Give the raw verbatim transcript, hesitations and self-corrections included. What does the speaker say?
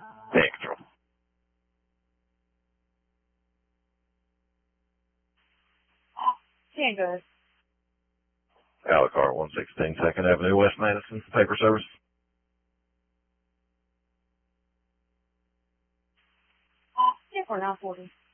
Picture. Sandra. Alucard, one sixteen Second Avenue, West Madison. Paper service. Yeah, for nine forty.